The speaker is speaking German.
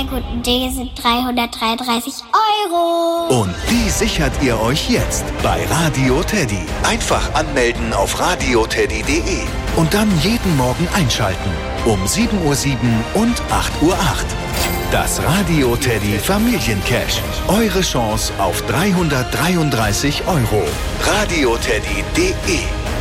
guten Dinge sind 333 Euro. Und die sichert ihr euch jetzt bei Radio Teddy. Einfach anmelden auf radioteddy.de und dann jeden Morgen einschalten. Um 7:07 Uhr und 8:08 Uhr. Das Radio Teddy Familiencash. Eure Chance auf 333 Euro. radioteddy.de